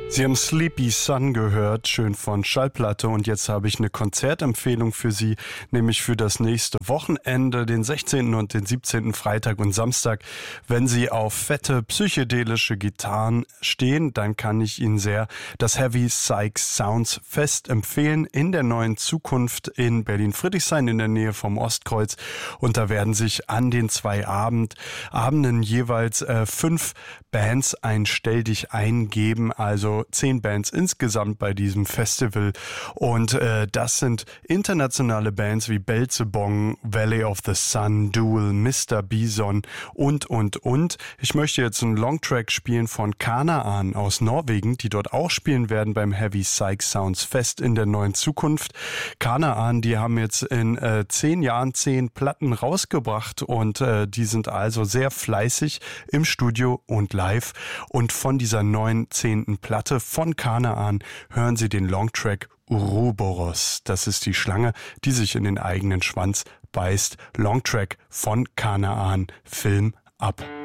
Sie haben Sleepy Sun gehört, schön von Schallplatte, und jetzt habe ich eine Konzertempfehlung für Sie, nämlich für das nächste Wochenende, den 16. und den 17. Freitag und Samstag. Wenn Sie auf fette psychedelische Gitarren stehen, dann kann ich Ihnen sehr das Heavy Psych Sounds Fest empfehlen in der Neuen Zukunft in Berlin-Friedrichshain in der Nähe vom Ostkreuz, und da werden sich an den 2 Abenden jeweils 5 Bands ein Stell dich eingeben, also 10 Bands insgesamt bei diesem Festival, und das sind internationale Bands wie Belzebong, Valley of the Sun, Duel, Mr. Bison und. Ich möchte jetzt einen Longtrack spielen von Kanaan aus Norwegen, die dort auch spielen werden beim Heavy Psych Sounds Fest in der Neuen Zukunft. Kanaan, die haben jetzt in 10 Jahren 10 Platten rausgebracht, und die sind also sehr fleißig im Studio und live, und von dieser neuen 10. Platte von Kanaan hören Sie den Longtrack Ouroboros. Das ist die Schlange, die sich in den eigenen Schwanz beißt. Longtrack von Kanaan, Film ab.